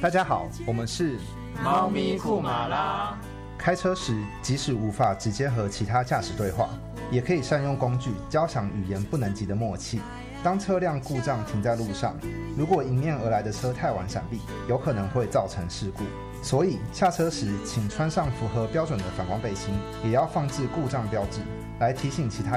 大家好，我们是猫咪库马拉。 开车时，即使无法直接和其他驾驶对话，也可以善用工具交响语言不能及的默契。当车辆故障停在路上，如果迎面而来的车太晚闪避，有可能会造成事故。所以下车时，请穿上符合标准的反光背心，也要放置故障标志，来提醒其他